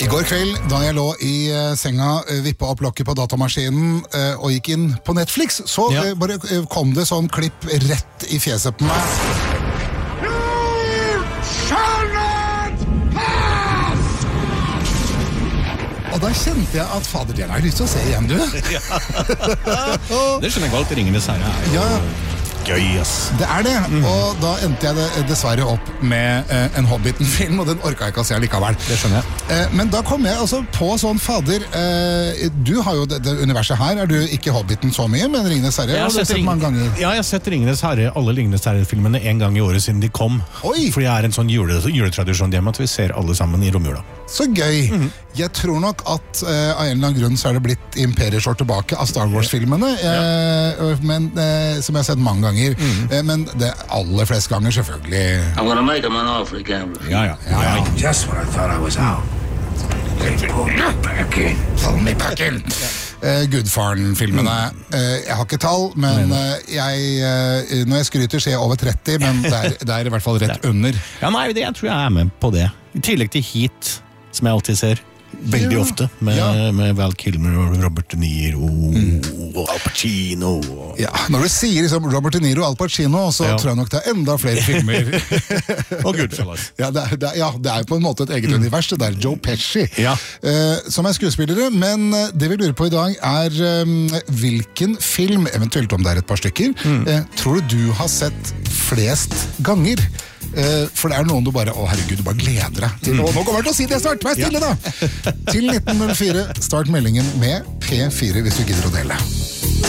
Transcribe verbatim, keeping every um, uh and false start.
går kveld, da jeg lå i senga, vippet opp lokket på datamaskinen og gikk inn på Netflix, så ja. bare kom det sånn klipp rett i fjeset på meg. Og da kjente jeg at fader, det har jeg lyst til å se igjen, du. Ja. Det skjønner jeg godt, Ringenes herre er jo ja. gøy, ass. Det er det, mm. og da endte jeg det dessverre opp med eh, en Hobbiten-film, og den orket jeg ikke å se likevel. Det skjønner jeg. Eh, men da kom jeg altså på sånn, fader, eh, du har jo det, det universet her, er du ikke Hobbiten så mye, men Ringenes herre har du sett Ring... mange ganger? Ja, jeg har sett Ringenes herre, alle Ringenes herre-filmene en gang i året siden de kom. Oi! Fordi jeg er en sånn jule, juletradisjon hjemme at vi ser alle sammen i romjula. Så gøy. Mm-hmm. Jeg tror nok at uh, av en eller annen grunn så er det blitt Imperiet slår tilbake av Star Wars-filmene, ja. uh, men, uh, som jeg har sett mange ganger. Mm-hmm. Uh, men det aller fleste ganger selvfølgelig. I'm gonna make him an offer again. Ja, ja. ja, ja. Just when I thought I was out. They pulled me back in. Pull me back in. Uh, Gudfaren-filmene. Uh, jeg har ikke tall, men uh, jeg, uh, når jeg skryter så er jeg over tretti, men det er, det er i hvert fall rett under. Ja, nei, det, jeg tror jeg er med på det. I tillegg til Heat, som jeg alltid ser. Veldig ja. ofte, med, ja. med Val Kilmer og Robert De Niro mm. og Al Pacino. Ja, når du sier liksom Robert De Niro og Al Pacino, så ja. tror jeg nok det er enda flere filmer. Og Goodfellas. Ja, det er, det er, ja, det er på en måte et eget mm. univers, det der Joe Pesci, ja. uh, som er skuespillere, men det vi lurer på i dag er um, hvilken film, eventuelt om det er et par stykker, mm. uh, tror du du har sett flest ganger? Uh, for det er noen du bare, å herregud, du bare gleder deg til. Mm. Og nå kommer jeg til å si det snart, vær stille ja. da! Til nitten null fire, start meldingen med P fire hvis du gidder å dele.